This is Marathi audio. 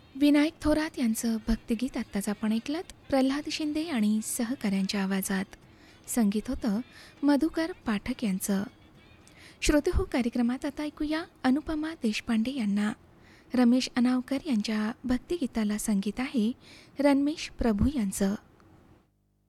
विनायक थोरात यांचं भक्तिगीत आत्ताच आपण ऐकलत प्रल्हाद शिंदे आणि सहकाऱ्यांच्या आवाजात. संगीत होतं मधुकर पाठक यांचं. श्रोते हो, कार्यक्रमात आता ऐकूया अनुपमा देशपांडे यांना. रमेश अनावकर यांच्या भक्तिगीताला संगीत आहे रणमेश प्रभू यांचं.